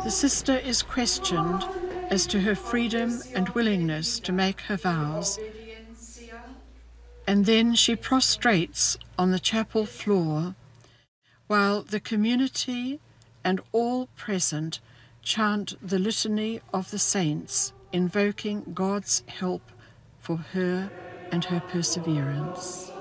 The sister is questioned as to her freedom and willingness to make her vows, and then she prostrates on the chapel floor while the community and all present chant the litany of the saints, invoking God's help for her and her perseverance.